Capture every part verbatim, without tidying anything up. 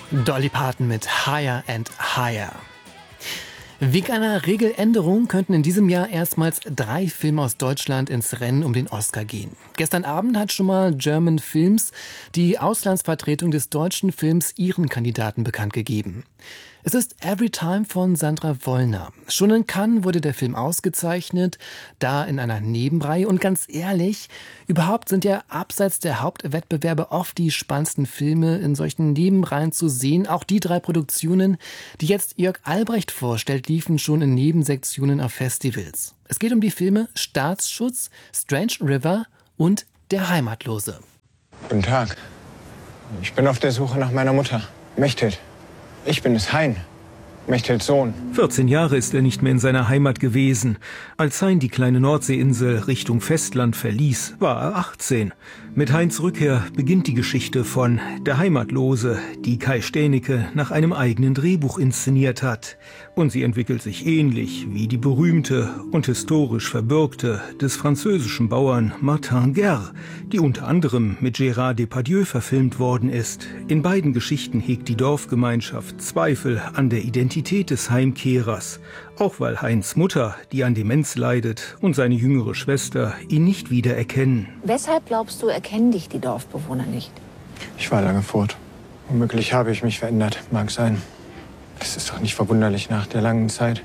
Dolly Parton mit Higher and Higher. Wegen einer Regeländerung könnten in diesem Jahr erstmals drei Filme aus Deutschland ins Rennen um den Oscar gehen. Gestern Abend hat schon mal German Films, die Auslandsvertretung des deutschen Films, ihren Kandidaten bekannt gegeben. Es ist Every Time von Sandra Wollner. Schon in Cannes wurde der Film ausgezeichnet, da in einer Nebenreihe. Und ganz ehrlich, überhaupt sind ja abseits der Hauptwettbewerbe oft die spannendsten Filme in solchen Nebenreihen zu sehen. Auch die drei Produktionen, die jetzt Jörg Albrecht vorstellt, liefen schon in Nebensektionen auf Festivals. Es geht um die Filme Staatsschutz, Strange River und Der Heimatlose. Guten Tag. Ich bin auf der Suche nach meiner Mutter, Mechthild. Ich bin es, Hein, Mechthilds Sohn. vierzehn Jahre ist er nicht mehr in seiner Heimat gewesen. Als Hein die kleine Nordseeinsel Richtung Festland verließ, war er achtzehn. Mit Heins Rückkehr beginnt die Geschichte von Der Heimatlose, die Kai Stänicke nach einem eigenen Drehbuch inszeniert hat. Und sie entwickelt sich ähnlich wie die berühmte und historisch verbürgte des französischen Bauern Martin Guerre, die unter anderem mit Gérard Depardieu verfilmt worden ist. In beiden Geschichten hegt die Dorfgemeinschaft Zweifel an der Identität des Heimkehrers, auch weil Heins Mutter, die an Demenz leidet, und seine jüngere Schwester ihn nicht wiedererkennen. Weshalb glaubst du, erkennen dich die Dorfbewohner nicht? Ich war lange fort. Womöglich habe ich mich verändert, mag sein. Das ist doch nicht verwunderlich nach der langen Zeit.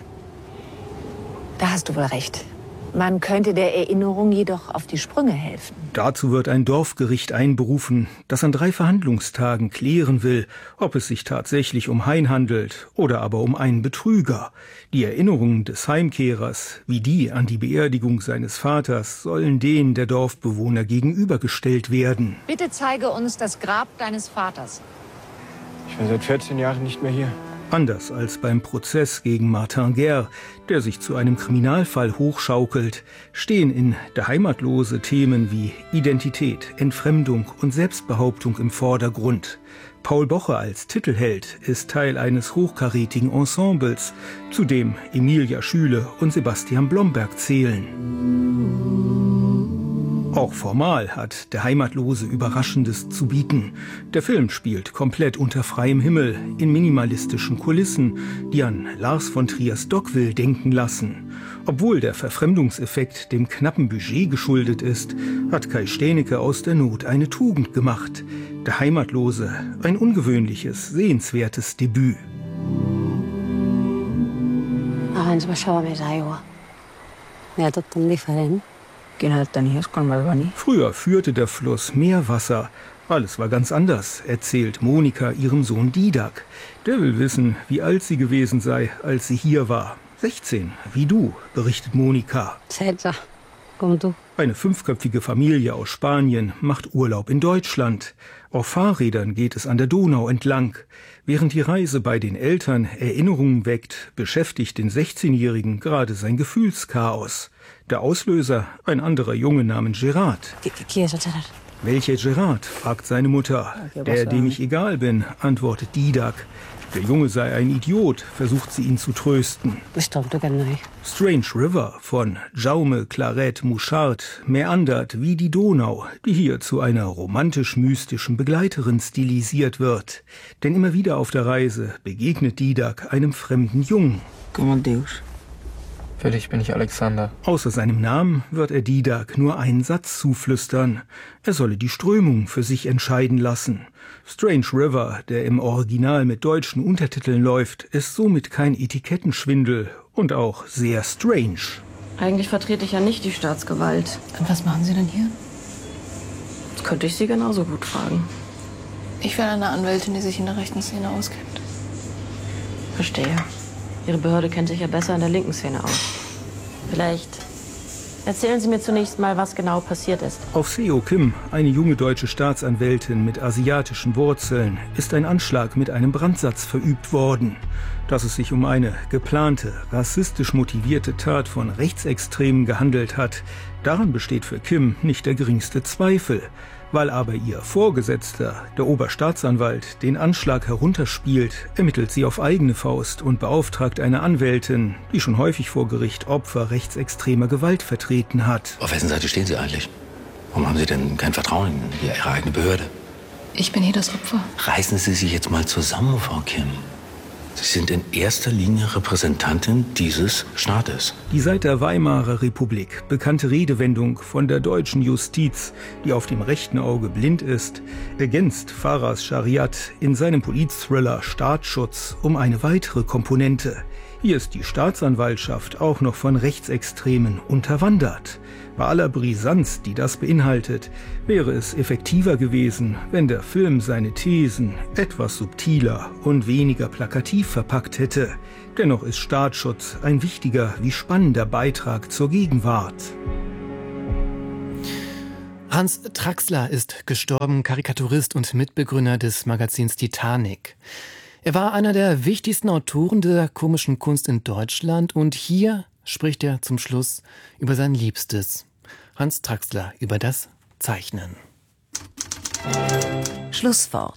Da hast du wohl recht. Man könnte der Erinnerung jedoch auf die Sprünge helfen. Dazu wird ein Dorfgericht einberufen, das an drei Verhandlungstagen klären will, ob es sich tatsächlich um Hein handelt oder aber um einen Betrüger. Die Erinnerungen des Heimkehrers, wie die an die Beerdigung seines Vaters, sollen denen der Dorfbewohner gegenübergestellt werden. Bitte zeige uns das Grab deines Vaters. Ich bin seit vierzehn Jahren nicht mehr hier. Anders als beim Prozess gegen Martin Guerre, der sich zu einem Kriminalfall hochschaukelt, stehen in Der Heimatlose Themen wie Identität, Entfremdung und Selbstbehauptung im Vordergrund. Paul Boche als Titelheld ist Teil eines hochkarätigen Ensembles, zu dem Emilia Schüle und Sebastian Blomberg zählen. Auch formal hat Der Heimatlose Überraschendes zu bieten. Der Film spielt komplett unter freiem Himmel, in minimalistischen Kulissen, die an Lars von Triers Dogville denken lassen. Obwohl der Verfremdungseffekt dem knappen Budget geschuldet ist, hat Kai Stänicke aus der Not eine Tugend gemacht. Der Heimatlose, ein ungewöhnliches, sehenswertes Debüt. Abans baixava més aigua. Era tot tan diferent. Früher führte der Fluss Meerwasser. Alles war ganz anders, erzählt Monika ihrem Sohn Didak. Der will wissen, wie alt sie gewesen sei, als sie hier war. sechzehn, wie du, berichtet Monika. setze, komm du. Eine fünfköpfige Familie aus Spanien macht Urlaub in Deutschland. Auf Fahrrädern geht es an der Donau entlang. Während die Reise bei den Eltern Erinnerungen weckt, beschäftigt den sechzehnjährigen gerade sein Gefühlschaos. Der Auslöser, ein anderer Junge namens Gerard. Welcher Gerard, fragt seine Mutter. Der, dem ich egal bin, antwortet Didak. Der Junge sei ein Idiot, versucht sie ihn zu trösten. Strange River von Jaume Claret Mouchard meandert wie die Donau, die hier zu einer romantisch-mystischen Begleiterin stilisiert wird. Denn immer wieder auf der Reise begegnet Didak einem fremden Jungen. Für dich bin ich Alexander. Außer seinem Namen wird er Didak nur einen Satz zuflüstern. Er solle die Strömung für sich entscheiden lassen. Strange River, der im Original mit deutschen Untertiteln läuft, ist somit kein Etikettenschwindel und auch sehr strange. Eigentlich vertrete ich ja nicht die Staatsgewalt. Und was machen Sie denn hier? Das könnte ich Sie genauso gut fragen. Ich wäre eine Anwältin, die sich in der rechten Szene auskennt. Verstehe. Ihre Behörde kennt sich ja besser in der linken Szene aus. Vielleicht erzählen Sie mir zunächst mal, was genau passiert ist. Auf Seo Kim, eine junge deutsche Staatsanwältin mit asiatischen Wurzeln, ist ein Anschlag mit einem Brandsatz verübt worden. Dass es sich um eine geplante, rassistisch motivierte Tat von Rechtsextremen gehandelt hat, daran besteht für Kim nicht der geringste Zweifel. Weil aber ihr Vorgesetzter, der Oberstaatsanwalt, den Anschlag herunterspielt, ermittelt sie auf eigene Faust und beauftragt eine Anwältin, die schon häufig vor Gericht Opfer rechtsextremer Gewalt vertreten hat. Auf wessen Seite stehen Sie eigentlich? Warum haben Sie denn kein Vertrauen in Ihre eigene Behörde? Ich bin hier das Opfer. Reißen Sie sich jetzt mal zusammen, Frau Kim. Sie sind in erster Linie Repräsentantin dieses Staates. Die seit der Weimarer Republik bekannte Redewendung von der deutschen Justiz, die auf dem rechten Auge blind ist, ergänzt Faras Shariat in seinem Politthriller Staatsschutz um eine weitere Komponente. Hier ist die Staatsanwaltschaft auch noch von Rechtsextremen unterwandert. Bei aller Brisanz, die das beinhaltet, wäre es effektiver gewesen, wenn der Film seine Thesen etwas subtiler und weniger plakativ verpackt hätte. Dennoch ist Staatsschutz ein wichtiger wie spannender Beitrag zur Gegenwart. Hans Traxler ist gestorben, Karikaturist und Mitbegründer des Magazins Titanic. Er war einer der wichtigsten Autoren der komischen Kunst in Deutschland und hier spricht er zum Schluss über sein Liebstes. Hans Traxler über das Zeichnen. Schlusswort.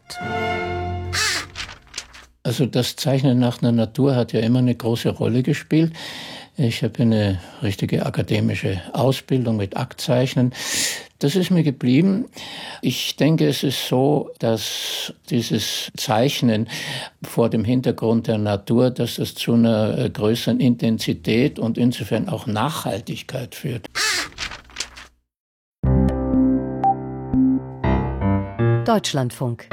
Also das Zeichnen nach der Natur hat ja immer eine große Rolle gespielt. Ich habe eine richtige akademische Ausbildung mit Aktzeichnen. Das ist mir geblieben. Ich denke, es ist so, dass dieses Zeichnen vor dem Hintergrund der Natur, dass das zu einer größeren Intensität und insofern auch Nachhaltigkeit führt. Deutschlandfunk.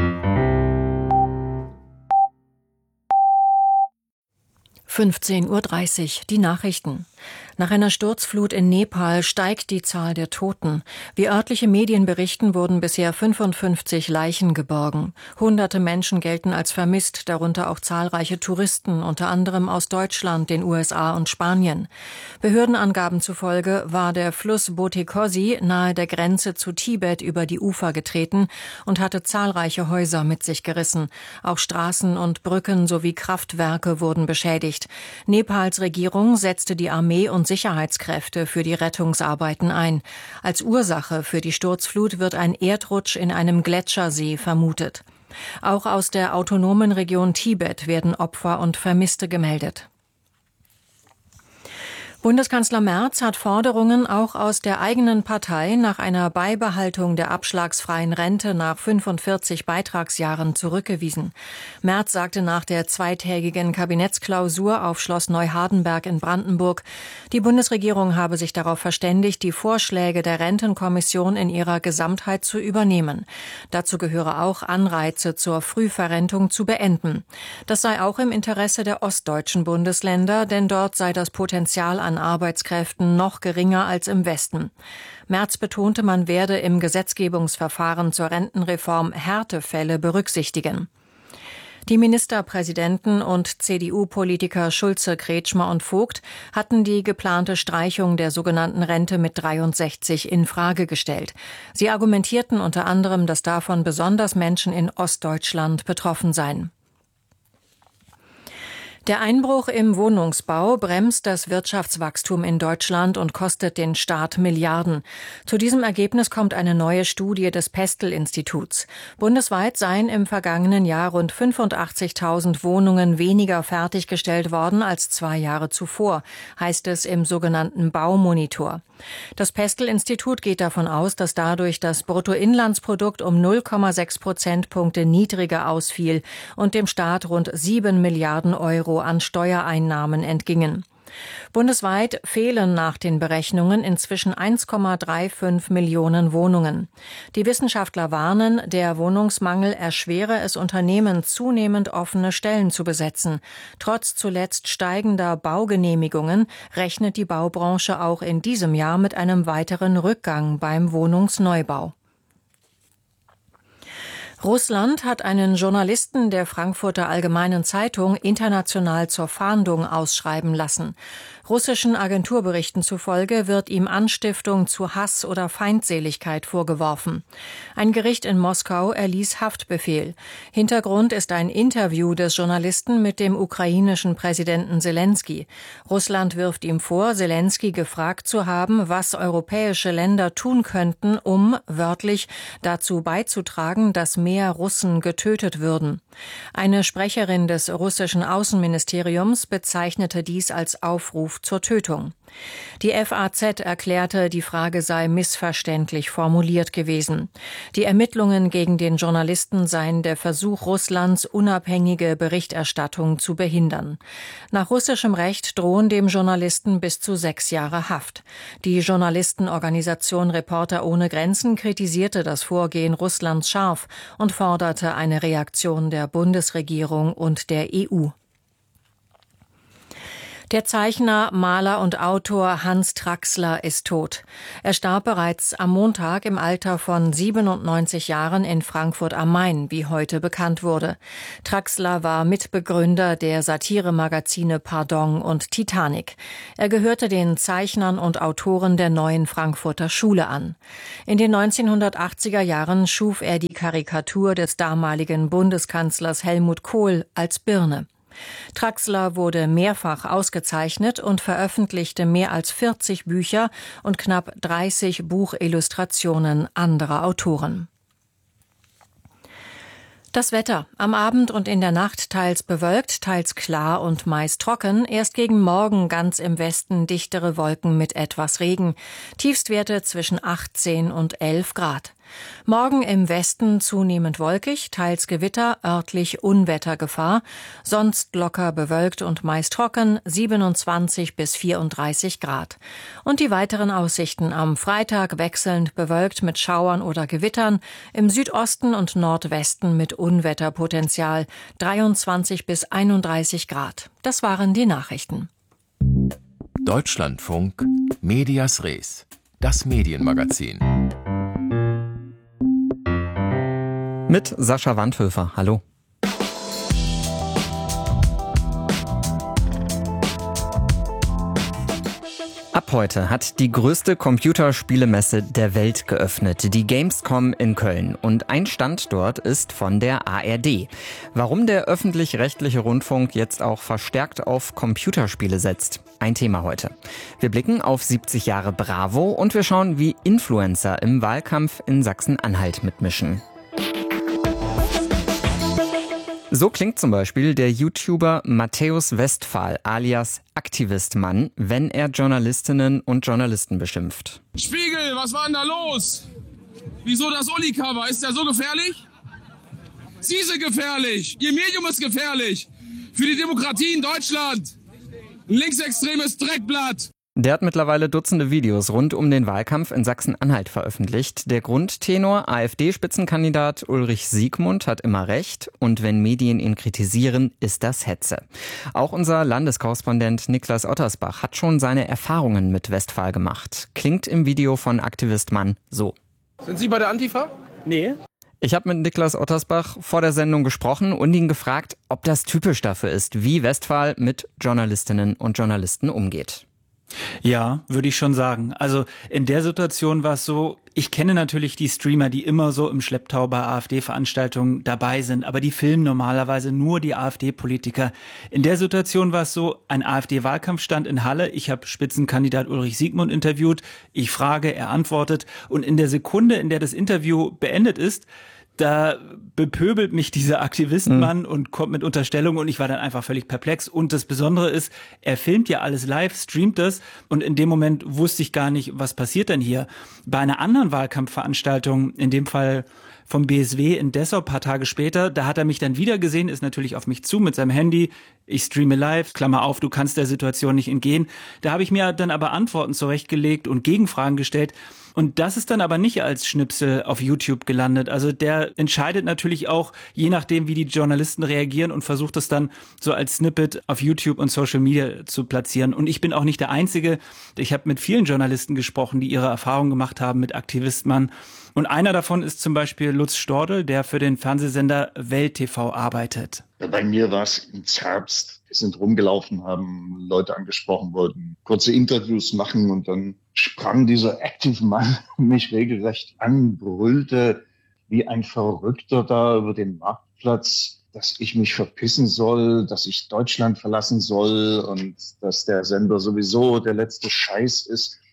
fünfzehn Uhr dreißig, die Nachrichten. Nach einer Sturzflut in Nepal steigt die Zahl der Toten. Wie örtliche Medien berichten, wurden bisher fünfundfünfzig Leichen geborgen. Hunderte Menschen gelten als vermisst, darunter auch zahlreiche Touristen, unter anderem aus Deutschland, den U S A und Spanien. Behördenangaben zufolge war der Fluss Botekosi nahe der Grenze zu Tibet über die Ufer getreten und hatte zahlreiche Häuser mit sich gerissen. Auch Straßen und Brücken sowie Kraftwerke wurden beschädigt. Nepals Regierung setzte die Armee und Sicherheitskräfte für die Rettungsarbeiten ein. Als Ursache für die Sturzflut wird ein Erdrutsch in einem Gletschersee vermutet. Auch aus der autonomen Region Tibet werden Opfer und Vermisste gemeldet. Bundeskanzler Merz hat Forderungen auch aus der eigenen Partei nach einer Beibehaltung der abschlagsfreien Rente nach fünfundvierzig Beitragsjahren zurückgewiesen. Merz sagte nach der zweitägigen Kabinettsklausur auf Schloss Neuhardenberg in Brandenburg, die Bundesregierung habe sich darauf verständigt, die Vorschläge der Rentenkommission in ihrer Gesamtheit zu übernehmen. Dazu gehöre auch, Anreize zur Frühverrentung zu beenden. Das sei auch im Interesse der ostdeutschen Bundesländer, denn dort sei das Potenzial an Arbeitskräften noch geringer als im Westen. Merz betonte, man werde im Gesetzgebungsverfahren zur Rentenreform Härtefälle berücksichtigen. Die Ministerpräsidenten und C D U-Politiker Schulze, Kretschmer und Vogt hatten die geplante Streichung der sogenannten Rente mit dreiundsechzig in Frage gestellt. Sie argumentierten unter anderem, dass davon besonders Menschen in Ostdeutschland betroffen seien. Der Einbruch im Wohnungsbau bremst das Wirtschaftswachstum in Deutschland und kostet den Staat Milliarden. Zu diesem Ergebnis kommt eine neue Studie des Pestel-Instituts. Bundesweit seien im vergangenen Jahr rund fünfundachtzigtausend Wohnungen weniger fertiggestellt worden als zwei Jahre zuvor, heißt es im sogenannten Baumonitor. Das Pestel-Institut geht davon aus, dass dadurch das Bruttoinlandsprodukt um null Komma sechs Prozentpunkte niedriger ausfiel und dem Staat rund sieben Milliarden Euro an Steuereinnahmen entgingen. Bundesweit fehlen nach den Berechnungen inzwischen eins Komma fünfunddreißig Millionen Wohnungen. Die Wissenschaftler warnen, der Wohnungsmangel erschwere es Unternehmen, zunehmend offene Stellen zu besetzen. Trotz zuletzt steigender Baugenehmigungen rechnet die Baubranche auch in diesem Jahr mit einem weiteren Rückgang beim Wohnungsneubau. Russland hat einen Journalisten der Frankfurter Allgemeinen Zeitung international zur Fahndung ausschreiben lassen. Russischen Agenturberichten zufolge wird ihm Anstiftung zu Hass oder Feindseligkeit vorgeworfen. Ein Gericht in Moskau erließ Haftbefehl. Hintergrund ist ein Interview des Journalisten mit dem ukrainischen Präsidenten Selensky. Russland wirft ihm vor, Selensky gefragt zu haben, was europäische Länder tun könnten, um, wörtlich, dazu beizutragen, dass mehr mehr Russen getötet würden. Eine Sprecherin des russischen Außenministeriums bezeichnete dies als Aufruf zur Tötung. Die F A Z erklärte, die Frage sei missverständlich formuliert gewesen. Die Ermittlungen gegen den Journalisten seien der Versuch Russlands, unabhängige Berichterstattung zu behindern. Nach russischem Recht drohen dem Journalisten bis zu sechs Jahre Haft. Die Journalistenorganisation Reporter ohne Grenzen kritisierte das Vorgehen Russlands scharf und forderte eine Reaktion der Bundesregierung und der E U. Der Zeichner, Maler und Autor Hans Traxler ist tot. Er starb bereits am Montag im Alter von siebenundneunzig Jahren in Frankfurt am Main, wie heute bekannt wurde. Traxler war Mitbegründer der Satiremagazine Pardon und Titanic. Er gehörte den Zeichnern und Autoren der Neuen Frankfurter Schule an. In den neunzehnhundertachtziger Jahren schuf er die Karikatur des damaligen Bundeskanzlers Helmut Kohl als Birne. Traxler wurde mehrfach ausgezeichnet und veröffentlichte mehr als vierzig Bücher und knapp dreißig Buchillustrationen anderer Autoren. Das Wetter. Am Abend und in der Nacht teils bewölkt, teils klar und meist trocken. Erst gegen Morgen ganz im Westen dichtere Wolken mit etwas Regen. Tiefstwerte zwischen achtzehn und elf Grad. Morgen im Westen zunehmend wolkig, teils Gewitter, örtlich Unwettergefahr. Sonst locker bewölkt und meist trocken, siebenundzwanzig bis vierunddreißig Grad. Und die weiteren Aussichten am Freitag wechselnd bewölkt mit Schauern oder Gewittern, im Südosten und Nordwesten mit Unwetterpotenzial, dreiundzwanzig bis einunddreißig Grad. Das waren die Nachrichten. Deutschlandfunk, Medias Res, das Medienmagazin. Mit Sascha Wandhöfer. Hallo. Ab heute hat die größte Computerspielemesse der Welt geöffnet, die Gamescom in Köln. Und ein Stand dort ist von der A R D. Warum der öffentlich-rechtliche Rundfunk jetzt auch verstärkt auf Computerspiele setzt, ein Thema heute. Wir blicken auf siebzig Jahre Bravo und wir schauen, wie Influencer im Wahlkampf in Sachsen-Anhalt mitmischen. So klingt zum Beispiel der YouTuber Matthäus Westphal alias Aktivistmann, wenn er Journalistinnen und Journalisten beschimpft. Spiegel, was war denn da los? Wieso das Uli-Cover? Ist der so gefährlich? Sie sind gefährlich. Ihr Medium ist gefährlich. Für die Demokratie in Deutschland. Ein linksextremes Dreckblatt. Der hat mittlerweile Dutzende Videos rund um den Wahlkampf in Sachsen-Anhalt veröffentlicht. Der Grundtenor AfD-Spitzenkandidat Ulrich Siegmund hat immer recht und wenn Medien ihn kritisieren, ist das Hetze. Auch unser Landeskorrespondent Niklas Ottersbach hat schon seine Erfahrungen mit Westphal gemacht. Klingt im Video von Aktivistmann so. Sind Sie bei der Antifa? Nee. Ich habe mit Niklas Ottersbach vor der Sendung gesprochen und ihn gefragt, ob das typisch dafür ist, wie Westphal mit Journalistinnen und Journalisten umgeht. Ja, würde ich schon sagen. Also in der Situation war es so, ich kenne natürlich die Streamer, die immer so im Schlepptau bei AfD-Veranstaltungen dabei sind, aber die filmen normalerweise nur die AfD-Politiker. In der Situation war es so, ein AfD-Wahlkampf stand in Halle, ich habe Spitzenkandidat Ulrich Siegmund interviewt, ich frage, er antwortet und in der Sekunde, in der das Interview beendet ist, da bepöbelt mich dieser Aktivistenmann mhm. und kommt mit Unterstellungen und ich war dann einfach völlig perplex. Und das Besondere ist, er filmt ja alles live, streamt das und in dem Moment wusste ich gar nicht, was passiert denn hier. Bei einer anderen Wahlkampfveranstaltung, in dem Fall vom B S W in Dessau, paar Tage später, da hat er mich dann wieder gesehen, ist natürlich auf mich zu mit seinem Handy. Ich streame live, Klammer auf, du kannst der Situation nicht entgehen. Da habe ich mir dann aber Antworten zurechtgelegt und Gegenfragen gestellt. Und das ist dann aber nicht als Schnipsel auf YouTube gelandet. Also der entscheidet natürlich auch, je nachdem, wie die Journalisten reagieren und versucht es dann so als Snippet auf YouTube und Social Media zu platzieren. Und ich bin auch nicht der Einzige. Ich habe mit vielen Journalisten gesprochen, die ihre Erfahrungen gemacht haben mit Aktivistmann. Und einer davon ist zum Beispiel Lutz Stordel, der für den Fernsehsender Welt T V arbeitet. Bei mir war es im Herbst. Wir sind rumgelaufen, haben Leute angesprochen, wollten kurze Interviews machen und dann sprang dieser Active-Mann mich regelrecht an, brüllte wie ein Verrückter da über den Marktplatz, dass ich mich verpissen soll, dass ich Deutschland verlassen soll und dass der Sender sowieso der letzte Scheiß ist.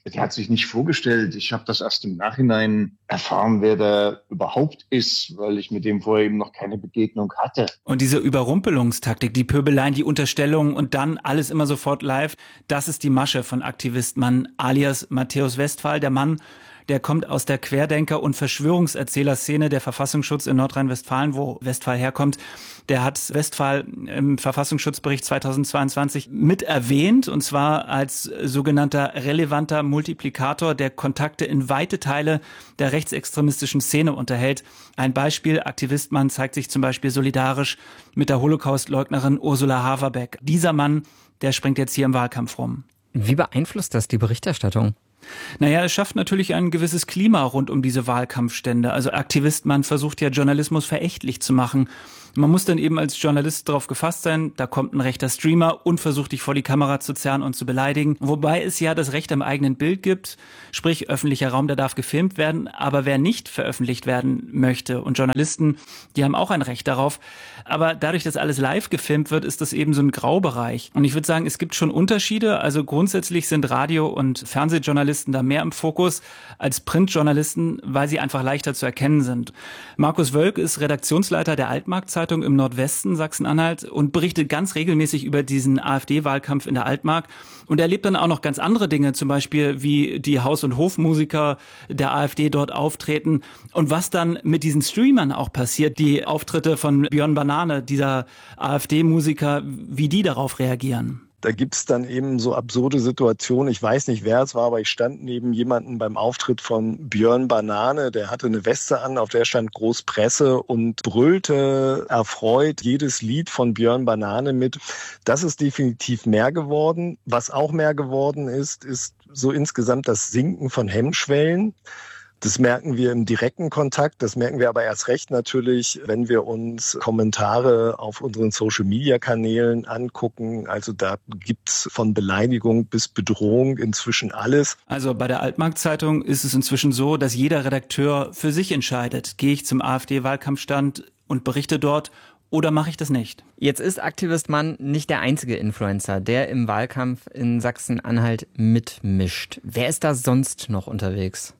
Der hat sich nicht vorgestellt. Ich habe das erst im Nachhinein erfahren, wer der überhaupt ist, weil ich mit dem vorher eben noch keine Begegnung hatte. Und diese Überrumpelungstaktik, die Pöbeleien, die Unterstellungen und dann alles immer sofort live, das ist die Masche von Aktivistmann alias Matthäus Westphal, der Mann, der kommt aus der Querdenker- und Verschwörungserzähler-Szene der Verfassungsschutz in Nordrhein-Westfalen, wo Westphal herkommt. Der hat Westphal im Verfassungsschutzbericht zweitausendzweiundzwanzig mit erwähnt, und zwar als sogenannter relevanter Multiplikator, der Kontakte in weite Teile der rechtsextremistischen Szene unterhält. Ein Beispiel: Aktivistmann zeigt sich zum Beispiel solidarisch mit der Holocaust-Leugnerin Ursula Haverbeck. Dieser Mann, der springt jetzt hier im Wahlkampf rum. Wie beeinflusst das die Berichterstattung? Naja, es schafft natürlich ein gewisses Klima rund um diese Wahlkampfstände. Also Aktivistmann versucht ja, Journalismus verächtlich zu machen. Man muss dann eben als Journalist darauf gefasst sein, da kommt ein rechter Streamer und versucht, dich vor die Kamera zu zerren und zu beleidigen. Wobei es ja das Recht am eigenen Bild gibt, sprich öffentlicher Raum, der darf gefilmt werden. Aber wer nicht veröffentlicht werden möchte, und Journalisten, die haben auch ein Recht darauf. Aber dadurch, dass alles live gefilmt wird, ist das eben so ein Graubereich. Und ich würde sagen, es gibt schon Unterschiede. Also grundsätzlich sind Radio- und Fernsehjournalisten da mehr im Fokus als Printjournalisten, weil sie einfach leichter zu erkennen sind. Markus Wölk ist Redaktionsleiter der Altmark-Zeitung im Nordwesten Sachsen-Anhalt und berichtet ganz regelmäßig über diesen AfD-Wahlkampf in der Altmark. Und er erlebt dann auch noch ganz andere Dinge, zum Beispiel wie die Haus- und Hofmusiker der AfD dort auftreten und was dann mit diesen Streamern auch passiert, die Auftritte von Björn Banane, dieser AfD-Musiker, wie die darauf reagieren. Da gibt's dann eben so absurde Situationen. Ich weiß nicht, wer es war, aber ich stand neben jemandem beim Auftritt von Björn Banane. Der hatte eine Weste an, auf der stand groß Presse und brüllte erfreut jedes Lied von Björn Banane mit. Das ist definitiv mehr geworden. Was auch mehr geworden ist, ist so insgesamt das Sinken von Hemmschwellen. Das merken wir im direkten Kontakt, das merken wir aber erst recht natürlich, wenn wir uns Kommentare auf unseren Social-Media-Kanälen angucken. Also da gibt's von Beleidigung bis Bedrohung inzwischen alles. Also bei der Altmark-Zeitung ist es inzwischen so, dass jeder Redakteur für sich entscheidet. Gehe ich zum AfD-Wahlkampfstand und berichte dort, oder mache ich das nicht? Jetzt ist Aktivistmann nicht der einzige Influencer, der im Wahlkampf in Sachsen-Anhalt mitmischt. Wer ist da sonst noch unterwegs?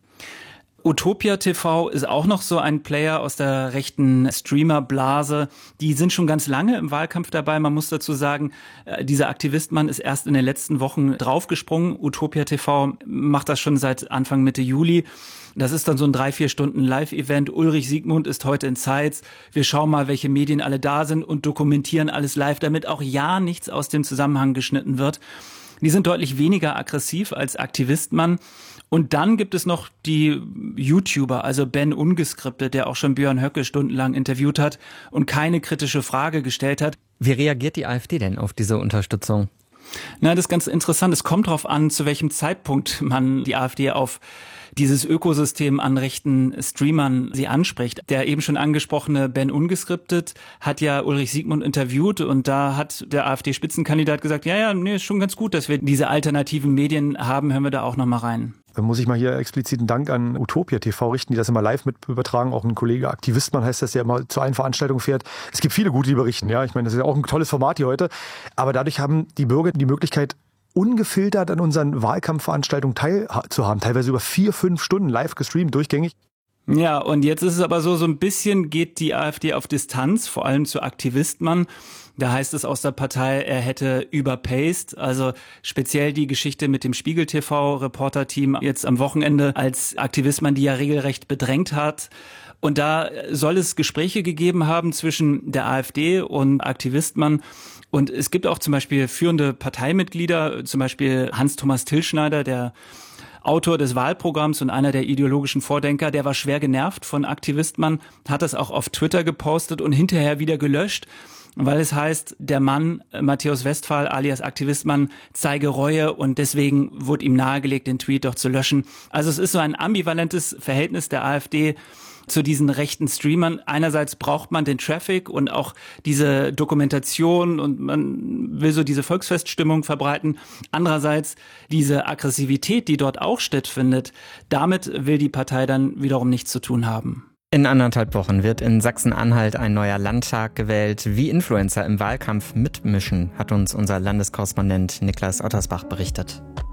Utopia T V ist auch noch so ein Player aus der rechten Streamer-Blase. Die sind schon ganz lange im Wahlkampf dabei. Man muss dazu sagen, dieser Aktivistmann ist erst in den letzten Wochen draufgesprungen. Utopia T V macht das schon seit Anfang Mitte Juli. Das ist dann so ein drei, vier Stunden Live-Event. Ulrich Siegmund ist heute in Zeitz. Wir schauen mal, welche Medien alle da sind und dokumentieren alles live, damit auch ja nichts aus dem Zusammenhang geschnitten wird. Die sind deutlich weniger aggressiv als Aktivistmann. Und dann gibt es noch die YouTuber, also Ben Ungeskriptet, der auch schon Björn Höcke stundenlang interviewt hat und keine kritische Frage gestellt hat. Wie reagiert die AfD denn auf diese Unterstützung? Na, das ist ganz interessant. Es kommt darauf an, zu welchem Zeitpunkt man die AfD auf dieses Ökosystem an rechten Streamern sie anspricht. Der eben schon angesprochene Ben Ungeskriptet hat ja Ulrich Siegmund interviewt und da hat der AfD-Spitzenkandidat gesagt, ja, ja, nee, ist schon ganz gut, dass wir diese alternativen Medien haben, hören wir da auch noch mal rein. Da muss ich mal hier expliziten Dank an Utopia T V richten, die das immer live mit übertragen. Auch ein Kollege Aktivistmann heißt das, der immer zu allen Veranstaltungen fährt. Es gibt viele gute, die berichten. Ja, ich meine, das ist ja auch ein tolles Format hier heute. Aber dadurch haben die Bürger die Möglichkeit, ungefiltert an unseren Wahlkampfveranstaltungen teilzuhaben. Teilweise über vier, fünf Stunden live gestreamt, durchgängig. Ja, und jetzt ist es aber so, so ein bisschen geht die AfD auf Distanz, vor allem zu Aktivistmann. Da heißt es aus der Partei, er hätte überpaced, also speziell die Geschichte mit dem Spiegel-T V-Reporter-Team jetzt am Wochenende als Aktivistmann, die ja regelrecht bedrängt hat. Und da soll es Gespräche gegeben haben zwischen der AfD und Aktivistmann. Und es gibt auch zum Beispiel führende Parteimitglieder, zum Beispiel Hans-Thomas Tillschneider, der Autor des Wahlprogramms und einer der ideologischen Vordenker, der war schwer genervt von Aktivistmann, hat das auch auf Twitter gepostet und hinterher wieder gelöscht, weil es heißt, der Mann, Matthäus Westphal alias Aktivistmann, zeige Reue und deswegen wurde ihm nahegelegt, den Tweet doch zu löschen. Also es ist so ein ambivalentes Verhältnis der AfD zu diesen rechten Streamern. Einerseits braucht man den Traffic und auch diese Dokumentation und man will so diese Volksfeststimmung verbreiten. Andererseits diese Aggressivität, die dort auch stattfindet, damit will die Partei dann wiederum nichts zu tun haben. In anderthalb Wochen wird in Sachsen-Anhalt ein neuer Landtag gewählt. Wie Influencer im Wahlkampf mitmischen, hat uns unser Landeskorrespondent Niklas Ottersbach berichtet.